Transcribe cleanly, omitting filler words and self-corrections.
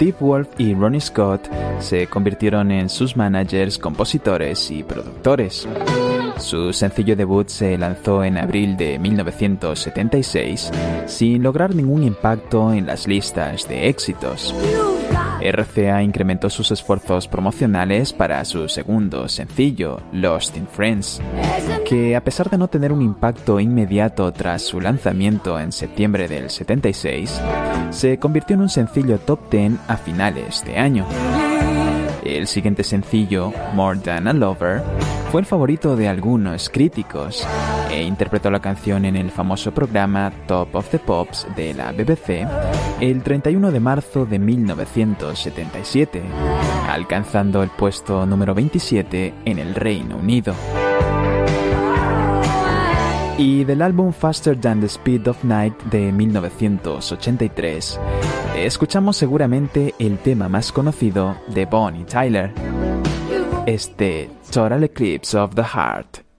Steve Wolf y Ronnie Scott se convirtieron en sus managers, compositores y productores. Su sencillo debut se lanzó en abril de 1976, sin lograr ningún impacto en las listas de éxitos. RCA incrementó sus esfuerzos promocionales para su segundo sencillo, Lost in Friends, que a pesar de no tener un impacto inmediato tras su lanzamiento en septiembre del 76, se convirtió en un sencillo top 10 a finales de año. El siguiente sencillo, More Than a Lover, fue el favorito de algunos críticos e interpretó la canción en el famoso programa Top of the Pops de la BBC el 31 de marzo de 1977, alcanzando el puesto número 27 en el Reino Unido. Y del álbum Faster Than the Speed of Night de 1983, escuchamos seguramente el tema más conocido de Bonnie Tyler, este Total Eclipse of the Heart.